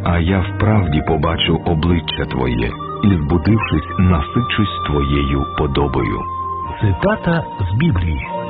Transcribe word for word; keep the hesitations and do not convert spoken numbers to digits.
а я вправді побачу обличчя Твоє, і, збудившись, насичусь Твоєю подобою. Цитата з Біблії.